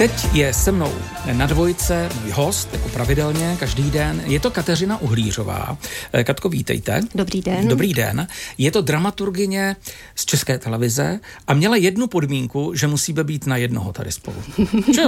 Teď je se mnou na dvojce můj host, jako pravidelně, každý den. Je to Kateřina Uhlířová. Katko, vítejte. Dobrý den. Dobrý den. Je to dramaturgyně z České televize a měla jednu podmínku, že musíme být na jednoho tady spolu. Čo jo?